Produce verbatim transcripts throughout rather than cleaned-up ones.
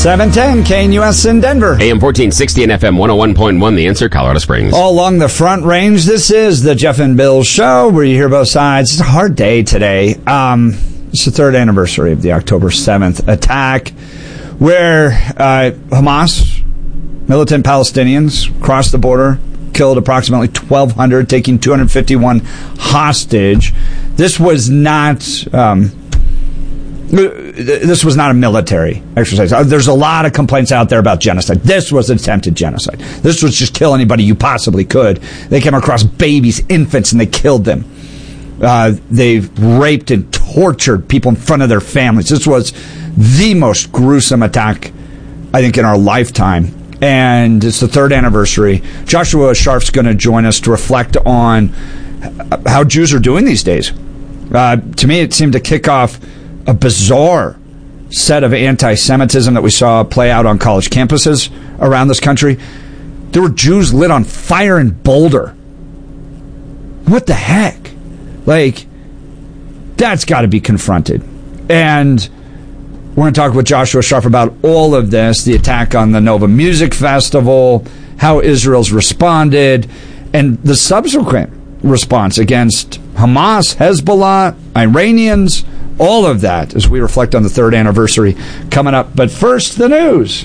seven ten K N U S in Denver. A M fourteen sixty and F M one oh one point one, The Answer, Colorado Springs. All along the Front Range, this is the Jeff and Bill Show, where you hear both sides. It's a hard day today. Um, it's the third anniversary of the October seventh attack, where uh, Hamas, militant Palestinians, crossed the border, killed approximately twelve hundred, taking two hundred fifty-one hostage. This was not... Um, This was not a military exercise. There's a lot of complaints out there about genocide. This was attempted genocide. This was just kill anybody you possibly could. They came across babies, infants, and they killed them. Uh, they've raped and tortured people in front of their families. This was the most gruesome attack, I think, in our lifetime. And it's the third anniversary. Joshua Sharf's going to join us to reflect on how Jews are doing these days. Uh, to me, it seemed to kick off a bizarre set of anti-Semitism that we saw play out on college campuses around this country. There were Jews lit on fire in Boulder. What the heck? Like, that's got to be confronted. And we're going to talk with Joshua Sharf about all of this, the attack on the Nova Music Festival, how Israel's responded, and the subsequent response against Hamas, Hezbollah, Iranians, all of that as we reflect on the third anniversary coming up. But first, the news.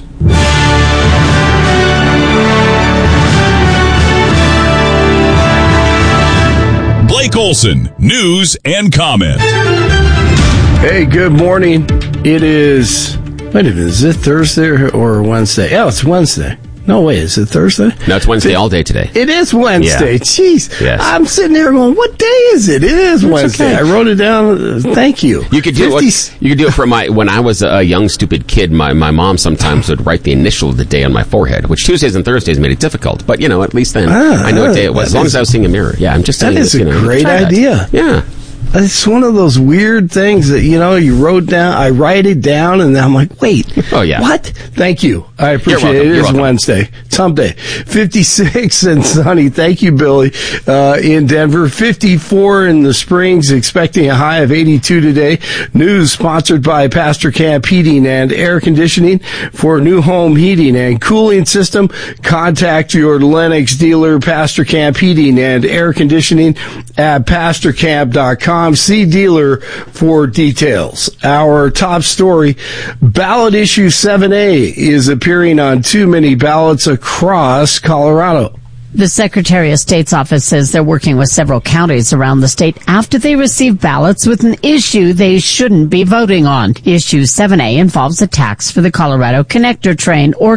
Blake Olson, news and comment. Hey, good morning. It is, wait a minute, is it Thursday or Wednesday? Oh, it's Wednesday. No, wait, is it Thursday? No, it's Wednesday all day today. It is Wednesday. Yeah. Jeez. Yes. I'm sitting there going, what day is it? It is It's Wednesday. okay. I wrote it down. Thank you. You could do it. You could do it for my. When I was a young stupid kid, my, my mom sometimes would write the initial of the day on my forehead, which Tuesdays and Thursdays made it difficult. But you know, at least then Ah, I know what day it was. As long is, as I was seeing a mirror. Yeah, I'm just. That saying is this, a you know, great try that. idea. Yeah. It's one of those weird things that, you know, you wrote down, I write it down, and I'm like, wait. Oh, yeah. What? Thank you. I appreciate welcome. it. It You're is welcome. Wednesday. Someday. fifty-six and sunny. Thank you, Billy, uh, in Denver. fifty-four in the Springs, expecting a high of eighty-two today. News sponsored by Pastor Camp Heating and Air Conditioning. For new home heating and cooling system, contact your Lennox dealer, Pastor Camp Heating and Air Conditioning at pastor camp dot com. See dealer for details. Our top story, ballot issue seven A is appearing on too many ballots across Colorado. The Secretary of State's office says they're working with several counties around the state after they receive ballots with an issue they shouldn't be voting on. Issue seven A involves a tax for the Colorado Connector train, or